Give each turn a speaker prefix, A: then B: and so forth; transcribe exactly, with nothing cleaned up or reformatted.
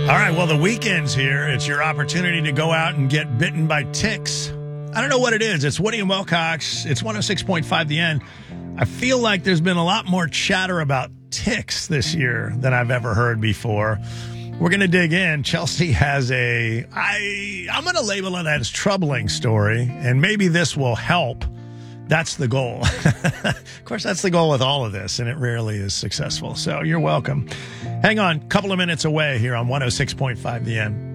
A: All right, well, the weekend's here. It's your opportunity to go out and get bitten by ticks. I don't know what it is. It's Woody and Wilcox. It's one oh six point five The End. I feel like there's been a lot more chatter about ticks this year than I've ever heard before. We're going to dig in. Chelsea has a, I, I'm going to label it as troubling story, and maybe this will help. That's the goal. Of course, that's the goal with all of this, and it rarely is successful. So you're welcome. Hang on, a couple of minutes away here on one oh six point five The End.